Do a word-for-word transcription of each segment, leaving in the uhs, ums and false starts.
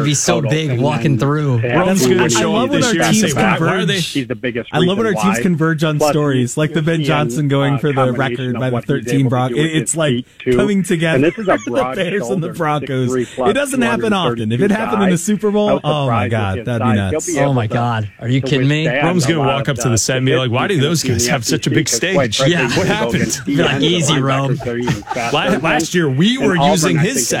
to be so big walking through. Rome's going to show up this year and say, why, why are they? He's the biggest. I love when our teams why. converge on Plus, stories, like the Ben Johnson going uh, for the record by the thirteen Broncos. It's like coming together. And this is a the Bears and the Broncos. It doesn't happen often. If it happened guy, in the Super Bowl, oh my God, that'd be nuts. Oh my God, are you kidding me? Rome's going to walk up to the set and be like, why do those guys have such a big stage? Yeah. What happened? Be like, easy, Rome. Last year, we were using his set.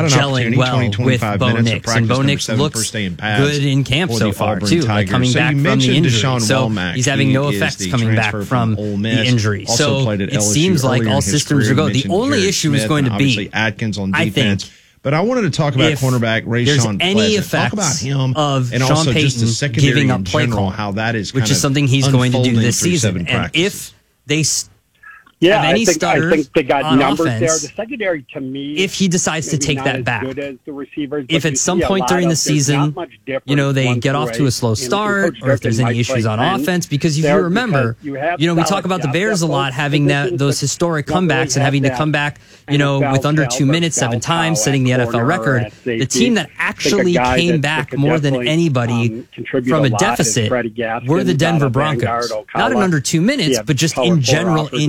got an gelling opportunity, well twenty, with twenty-five Bo minutes of Nix, practice, and Bo number Nix seven, looks first day in pads good in camp for so the far Auburn too, like Tigers. coming So back you from the mentioned injury. Deshaun So Womack. he's having He no is effects the coming back transfer from from Ole the Miss. injury. Also So played at it L S U seems like earlier in all his systems career. are go. The Mentioned only Jared issue is Smith going and to be, obviously Atkins on I defense. think, But I wanted to talk about if cornerback there's Rayshon any Pleasant. Talk about effects him of and Sean also just the Payton secondary giving up in play general, call, how that is which kind is of something he's going to do unfolding this through season. seven And practices. if they s- Yeah, have any I think, stutters I think they got on numbers offense, there. The secondary, to me, if he decides to maybe take not that as back, good as the receivers, if but at you some see a point lot during of- the there's season, not much you know, they difference get one off through to a eight. slow And start, Coach or if there's Durkin any might issues play on ten offense, because if there you remember, because you have you know, we solid talk about the depth Bears a at lot, both having that positions, those but historic don't really comebacks and have having to that come back, you know, N F L with under two caliber minutes, seven bell cow times, at setting the N F L corner or record. at The safety. team that I think a actually guy came that- that back could more than definitely, anybody um, contribute from a a lot is deficit Freddie Gaskins were the out Denver of Vanguard, Broncos. Ocala. Not in under two minutes, Yeah, but just power in forward general offers, in including games.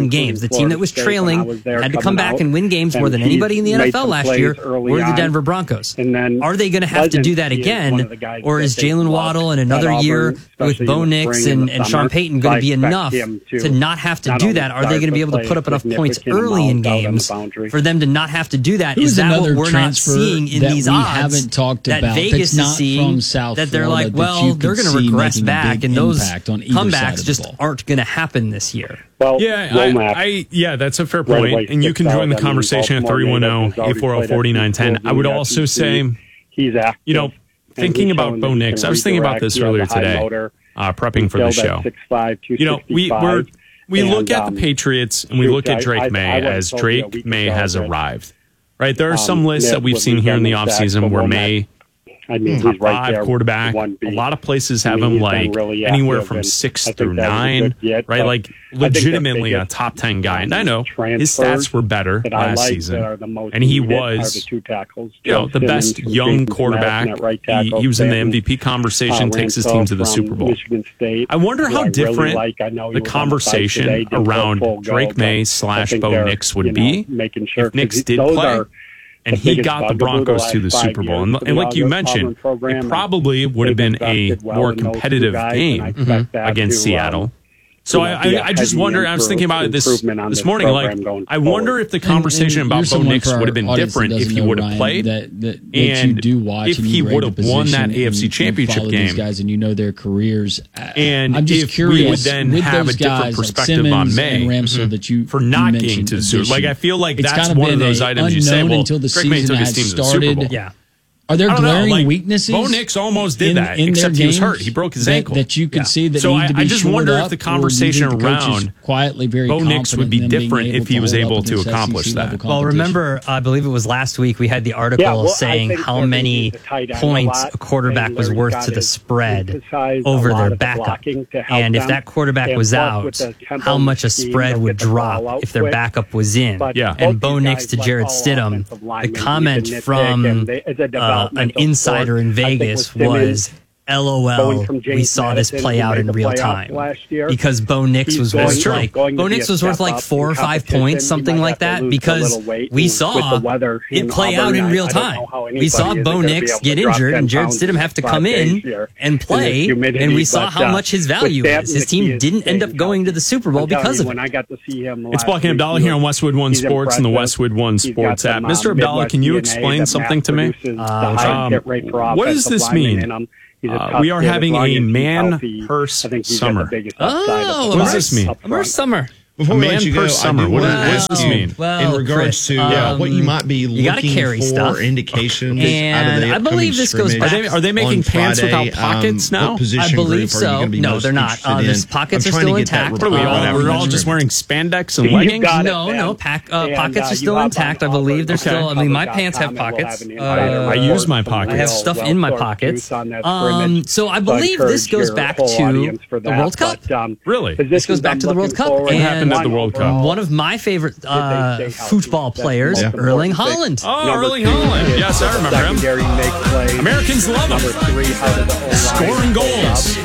the team Florida that was State trailing, when I was there had to come coming back out, and win games more and than he's anybody in the N F made L some last plays year early were the on. Denver Broncos. And then Are they going to have to do that Pleasant is one again, of the guys or that is they Jalen love Waddle and at another Auburn, year with especially Bo in the Nix spring and, the and summer. Sean Payton going I to be expect enough him to to not have to not do only that? Are they start, going to be but able to play put up enough points significant early in amount out on the games boundary. for them to not have to do that? Who's Is that another what we're not transfer seeing in that these we odds haven't talked that about Vegas that's is not seeing? from South that they're Florida like, that well, you they're could going to see regress making a back, big and those impact on either side of comebacks the just ball? aren't going to happen this year. Well, Yeah, Lomax, I, I yeah, that's a fair right point. away, and you six can join the out. I mean, conversation at Baltimore three one zero, native has eight four zero, four nine one zero. I would also say, he's active. you know, and thinking he's about shown Bo that he Nix, can I was thinking about redirect. this He has earlier a high today, motor. uh, prepping for the He's show. six five, You know, we we're, we look at the Patriots and we shoot, look at I- Drake I- May I would've as told you a Drake week May ago has that, arrived. Right, there are um, some lists Nick that we've would seen be here in the Goldman Sachs, offseason but where Lomax, May I mean, top he's right five there. quarterback. one B. A lot of places I have mean, him he's like been really anywhere active, from and six I think through that was a nine, good get, right? but Like I think the legitimately a biggest, top ten guy. And I know his transfers stats were better that I last like season, that are the most and he needed are was the two tackles. you know, Joe the best Simmons from young Jason quarterback. Madison at right He, tackle, he was in the Stanton, M V P conversation, uh, takes his Ranso team to the from Super Bowl. Michigan State, I wonder who how I really different like. I know he the was on conversation site today, didn't go around full go, Drake May but slash I think Bo they're, Nix would you know, be making sure if Nix 'cause did those play. are And the he biggest got the bugaboo the Broncos to the last five Super Bowl. years And, for and the like you Auburn mentioned, program, it and probably would have they've been a invested well more in those two competitive guys, game and I expect that against to, Seattle. um, So you know, I, be I, a I just heavy wonder, I was thinking about it this, improvement on this this morning, like, program going I wonder forward. if the conversation And- and about you're Bo someone Nix for our would have been audience that different if doesn't he know, would have Ryan, played. That, that, that and you do watch if and he you rate would the have won position that and A F C you Championship follow game. these guys and you know their careers. I- And I'm just if curious we would then with have a those different guys like perspective on Simmons May and Ramsey that you for you not mentioned getting to the Super. addition. Like I feel like It's that's kind of one of been those a items you say, unknown well, until the Drake May season took his had team to the Super started. Bowl. Yeah. Are there I don't know, glaring like, weaknesses? Bo Nix almost did in, that, in except their he was hurt. games He broke his that, ankle. That you could Yeah. see that So need I- to be I just shored wonder if up, the or do you conversation think the coach is around quietly very Bo Nix would confident be in them being different able if he was hold up able to against accomplish S E C level that. Well, competition? remember, I believe it was last week we had the article Yeah, well, I saying think how they're many gonna use the tight end a points lot, a quarterback and was Larry worth Scott to the has spread emphasized a over lot their of the backup. blocking to help And if them. that quarterback And was plus with out, the tempo how much a scheme, spread they'll would get the ball drop out if their quick. backup was in. But Yeah. And both Bo these Nix guys, to like Jared all Stidham, offensive the linemen, comment you can nitpick, from and they- it's a uh, an developmental insider sport. in I think Vegas with Simmons was, LOL, going from we James saw this Madison, play who out made in the real playoffs time. last year. Because Bo Nix He's was going- worth true. like going to Bo be Nix a was worth step like up four or in five competition. points, He something might like have to that, lose a because little weight, we and saw with the weather it in play out Auburn, in I- real I don't time. know how We saw anybody Bo isn't gonna be Nix able to get drop injured ten and Jared pounds Stidham in have to five come days in here and in this play, humidity, and we saw but, how uh, much his with value Stanton, is. His the key team is didn't end up staying going to healthy. the Super Bowl I'm telling because you, of when it. I got to see him It's last Block and week, Abdallah he here on was- Westwood One he's Sports and the impressive. Westwood One He's got Sports app. some, uh, Mister Abdallah, Midwest can you D N A explain that something to me? produces the Uh, high um, hit rate for what does offensive this linemen mean? in him. He's a Uh, tough we are kid. As having long a as he's man healthy, per I think he's summer. got the biggest upside of Oh, the What does this mean? up front. Where's Summer? Before A we man let you per go, I summer. do What wanna does- what does this ask you, mean? Well, in regards Chris, to uh, um, what you might be you gotta looking carry for stuff. indications And out of the I upcoming believe this goes scrimmage Are they, are they making on pants Friday. without pockets um, now? What position I believe group are you so. gonna be No, most they're not. interested Uh, in? the pockets I'm are trying still to get that intact. What are we, report all, out we're all there. just wearing spandex and You leggings? got it, No, man. no, pack, uh, And, pockets uh, are still you hop intact, I on believe. They're Auburn still, I mean, my Cover pants dot have com, and we'll pockets. have an Uh, insider I use my report from pockets. I have real stuff in my well-sourced pockets. news on that Um, scrimmage. so I So believe this encourage goes your back whole to audience for the that. World Cup. But, um, Really? positions This goes back I'm to the World looking Cup. forward And to. happened at the World Cup? one of my favorite uh, Did they stay healthy? football That's the players, most Erling important thing. Haaland. Oh, Number Erling two, Haaland. is Yes, I remember him. secondary make plays. Americans love him. Number three, how did the O-line Scoring hold up? goals.